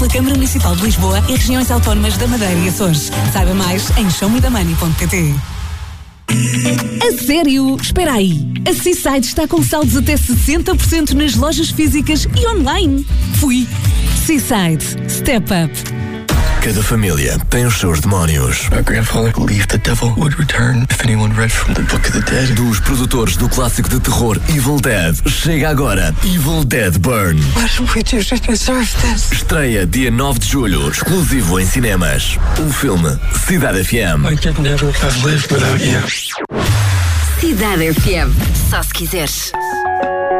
pela Câmara Municipal de Lisboa e regiões autónomas da Madeira e Açores. Saiba mais em showmedamani.pt. A sério? Espera aí. A Seaside está com saldos até 60% nas lojas físicas e online. Fui. Seaside. Step up. Cada família tem os seus demónios. My grandfather believed the devil would return if anyone read from the Book of the Dead. Dos produtores do clássico de terror Evil Dead, chega agora Evil Dead Burn. What did we do to deserve this? Estreia dia 9 de julho, exclusivo em cinemas. O filme Cidade FM. I could never have lived without you. Cidade FM. Só se quiseres.